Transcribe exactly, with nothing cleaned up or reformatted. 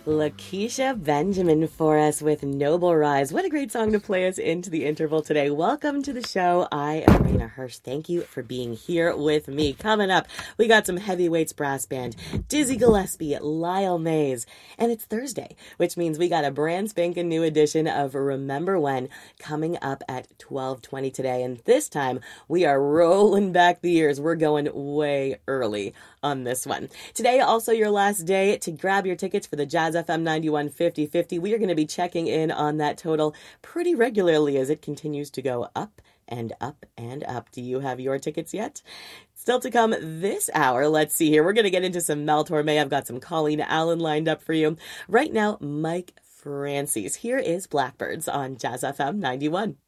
Lakeisha Benjamin for us with Noble Rise. What a great song to play us into the interval today. Welcome to the show. I am Raina Hirsch. Thank you for being here with me. Coming up, we got some heavyweights brass band, Dizzy Gillespie, Lyle Mays, and it's Thursday, which means we got a brand spanking new edition of Remember When coming up at twelve twenty today. And this time, we are rolling back the years. We're going way early on this one. Today, also your last day to grab your tickets for the Jazz F M ninety-one fifty fifty. We are going to be checking in on that total pretty regularly as it continues to go up and up and up. Do you have your tickets yet? Still to come this hour. Let's see here. We're going to get into some Mel Torme. I've got some Colleen Allen lined up for you. Right now, Mike Francis. Here is Blackbirds on Jazz F M ninety-one.